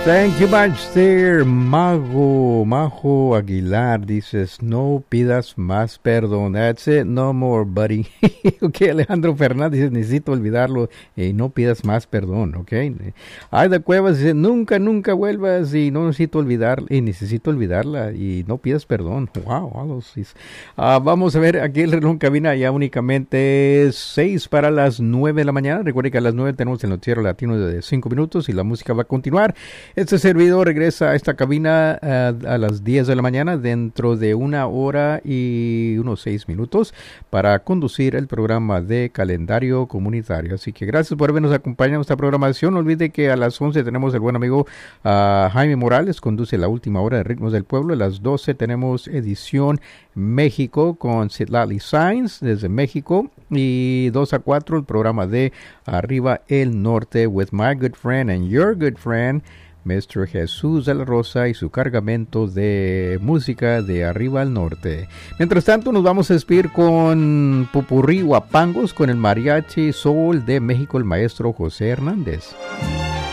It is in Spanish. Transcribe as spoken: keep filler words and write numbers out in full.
Thank you much, there, Mago, Majo Aguilar. Dices, no pidas más perdón. That's it, no more, buddy. Ok, Alejandro Fernández dice, necesito olvidarlo. Eh, no pidas más perdón, ok. Aida Cuevas dice, nunca, nunca vuelvas y no necesito olvidar, y necesito olvidarla y no pidas perdón. Wow, wow. Uh, vamos a ver, aquí el reloj en cabina ya únicamente seis para las nueve de la mañana. Recuerde que a las nueve tenemos el noticiero latino de cinco minutos y la música va a continuar. Este servidor regresa a esta cabina uh, a las diez de la mañana dentro de una hora y unos seis minutos para conducir el programa de calendario comunitario. Así que gracias por habernos acompañado en esta programación. No olvide que a las once tenemos el buen amigo uh, Jaime Morales, conduce la última hora de Ritmos del Pueblo. A las doce tenemos edición México con Citlali Sainz desde México. Y dos a cuatro el programa de Arriba el Norte with my good friend and your good friend mister Jesús de la Rosa y su cargamento de música de Arriba al Norte. Mientras tanto, nos vamos a despedir con Popurrí Huapangos con el Mariachi Soul de México, el maestro José Hernández.